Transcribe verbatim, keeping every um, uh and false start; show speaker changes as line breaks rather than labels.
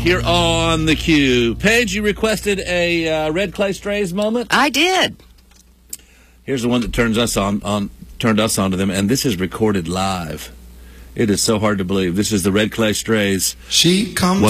Here on the Q. Paige, you requested a uh, Red Clay Strays moment?
I did.
Here's the one that turns us on, on turned us onto them, and this is recorded live. It is so hard to believe. This is the Red Clay Strays.
She comes